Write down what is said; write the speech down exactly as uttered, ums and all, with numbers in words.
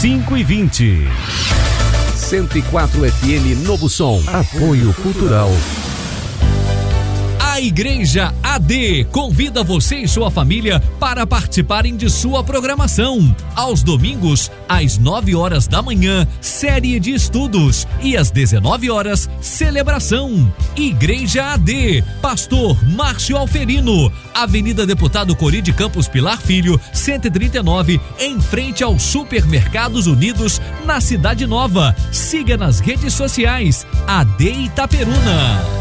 cinco e vinte. cento e quatro F M Novo Som. Apoio Cultural. A Igreja A D convida você e sua família para participarem de sua programação. Aos domingos, às nove horas da manhã, série de estudos e às dezenove horas, celebração. Igreja A D, Pastor Márcio Alferino, Avenida Deputado Cori de Campos Pilar Filho, cento e trinta e nove, em frente aos Supermercados Unidos, na Cidade Nova. Siga nas redes sociais A D Itaperuna.